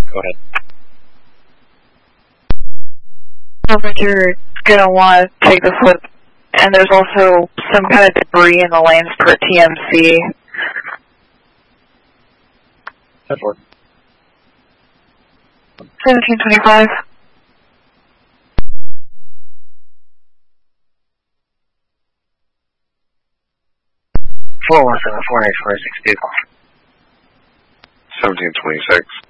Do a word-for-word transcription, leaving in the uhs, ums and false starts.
Go ahead. I don't think you're going to want to take the flip. And there's also some kind of debris in the lanes per T M C. That's work. seventeen twenty-five. four one seven four eight four six two. seventeen twenty-six.